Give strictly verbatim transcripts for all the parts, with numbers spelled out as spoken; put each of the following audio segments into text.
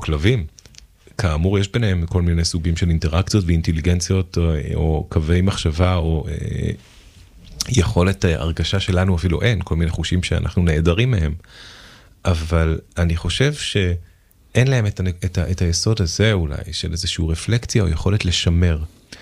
כלבים. כאמור, יש ביניהם כל מיני סוגים של אינטראקציות ואינטליגנציות, או, או קווי מחשבה, או אה, יכולת הרגשה שלנו אפילו אין, כל מיני חושים שאנחנו נעדרים מהם. אבל אני חושב שאין להם את, את, את היסוד הזה אולי, של איזושהי רפלקציה או יכולת לשמר.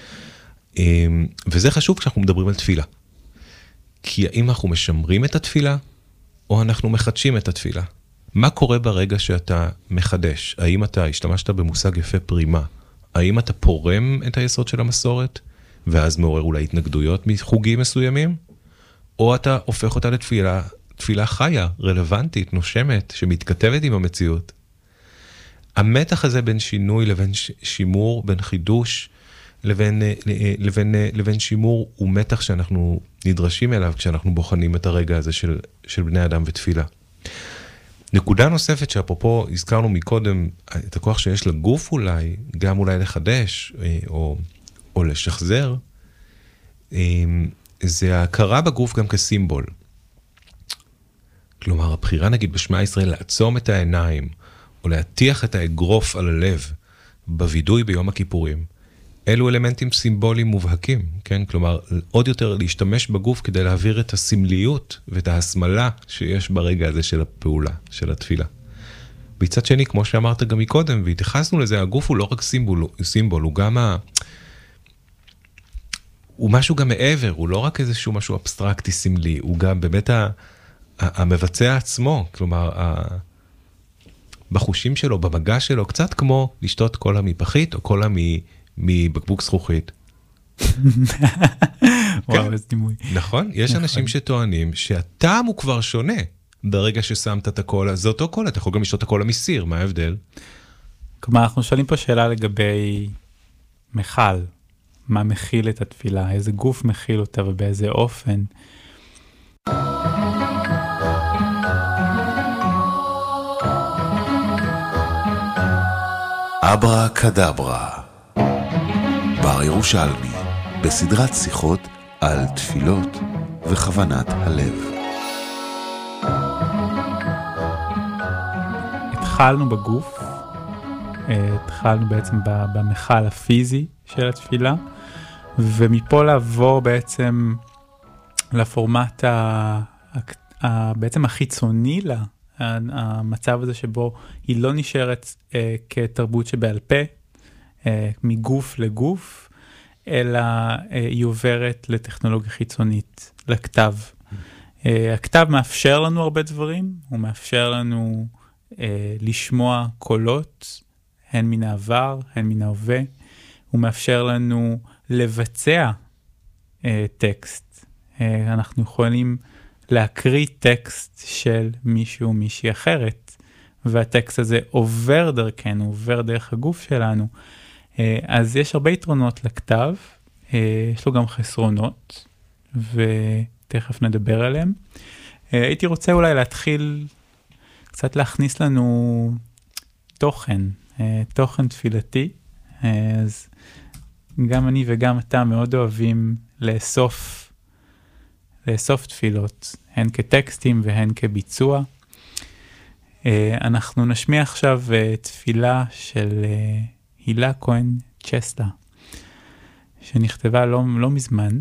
וזה חשוב כשאנחנו מדברים על תפילה. כי האם אנחנו משמרים את התפילה, או אנחנו מחדשים את התפילה? מה קורה ברגע שאתה מחדש? האם אתה השתמשת במושג יפה פרימה? האם אתה פורם את היסוד של המסורת, ואז מעורר אולי התנגדויות מחוגים מסוימים? או אתה הופך אותה לתפילה, תפילה חיה, רלוונטית, נושמת, שמתכתבת עם המציאות? המתח הזה בין שינוי לבין שימור, בין חידוש, לבין, לבין, לבין שימור, הוא מתח שאנחנו נדרשים אליו כשאנחנו בוחנים את הרגע הזה של, של בני אדם ותפילה. נקודה נוספת שאפרופו הזכרנו מקודם, את הכוח שיש לגוף אולי, גם אולי לחדש או, או לשחזר, זה ההכרה בגוף גם כסימבול. כלומר, הבחירה נגיד בשמע ישראל לעצום את העיניים, או להטיח את האגרוף על הלב, בוידוי ביום הכיפורים, אלו אלמנטים סימבוליים מובהקים, כן? כלומר, עוד יותר להשתמש בגוף כדי להעביר את הסמליות ואת ההסמלה שיש ברגע הזה של הפעולה, של התפילה. בצד שני, כמו שאמרת גם מקודם, והתייחסנו לזה, הגוף הוא לא רק סימבול, סימבול, הוא גם ה... הוא משהו גם מעבר, הוא לא רק איזשהו משהו אבסטרקטי סמלי, הוא גם באמת ה... המבצע עצמו, כלומר, ה... בחושים שלו, במגע שלו, קצת כמו לשתות קולה מפחית או קולה מ... מבקבוק זכוכית. וואו, איזה דימוי. נכון? יש אנשים שטוענים שהטעם הוא כבר שונה ברגע ששמת את הקולה. זה אותו קולה, אתה יכול גם לשתות את הקולה מסיר, מה ההבדל? כלומר, אנחנו שואלים פה שאלה לגבי מחל. מה מכיל את התפילה? איזה גוף מכיל אותה ובאיזה אופן? אברה קדברה, בר ירושלמי, בסדרת שיחות על תפילות וכוונת הלב. התחלנו בגוף, התחלנו בעצם במחל הפיזי של התפילה, ומפה לעבור בעצם לפורמט ה... בעצם החיצוני לה, המצב הזה שבו היא לא נשארת אה, כתרבות שבעל פה, אה, מגוף לגוף, אלא אה, היא עוברת לטכנולוגיה חיצונית, לכתב. אה, הכתב מאפשר לנו הרבה דברים, הוא מאפשר לנו אה, לשמוע קולות, הן מן העבר, הן מן ההווה, הוא מאפשר לנו לבצע אה, טקסט. אה, אנחנו יכולים להקריא טקסט של מישהו או מישהי אחרת, והטקסט הזה עובר דרכנו, עובר דרך הגוף שלנו. אז יש הרבה יתרונות לכתב, יש לו גם חסרונות, ותכף נדבר עליהם. הייתי רוצה אולי להתחיל קצת להכניס לנו תוכן, תוכן תפילתי. אז גם אני וגם אתה מאוד אוהבים לאסוף לאסוף תפילות, הן כטקסטים והן כביצוע. אנחנו נשמיע עכשיו תפילה של הילה כהן צ'סלה, שנכתבה לא, לא מזמן,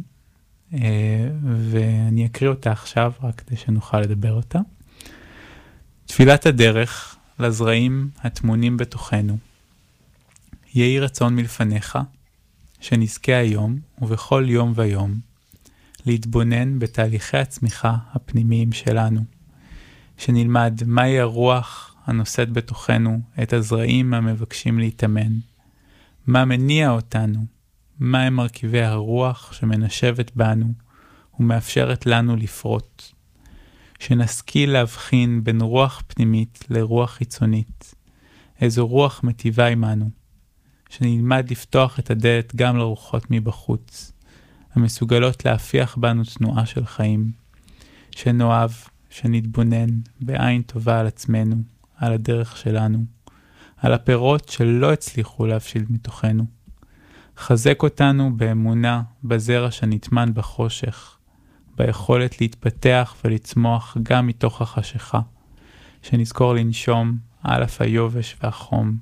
ואני אקריא אותה עכשיו רק כדי שנוכל לדבר אותה. תפילת הדרך לזרעים הטמונים בתוכנו. יהי רצון מלפניך, שנזכה היום ובכל יום ויום, להתבונן בתהליכי הצמיחה הפנימיים שלנו, שנלמד מהי הרוח הנושאת בתוכנו את הזרעים המבקשים להתאמן, מה מניע אותנו, מה הם מרכיבי הרוח שמנשבת בנו ומאפשרת לנו לפרוט, שנשכיל להבחין בין רוח פנימית לרוח חיצונית, איזו רוח מטיבה עמנו, שנלמד לפתוח את הדלת גם לרוחות מבחוץ, המסוגלות להפיח בנו תנועה של חיים, שנאהב, שנתבונן בעין טובה על עצמנו, על הדרך שלנו, על הפירות שלא הצליחו להבשיל מתוכנו. חזק אותנו באמונה בזרע שנטמן בחושך, ביכולת להתפתח ולצמוח גם מתוך החשיכה, שנזכור לנשום על אף היובש והחום,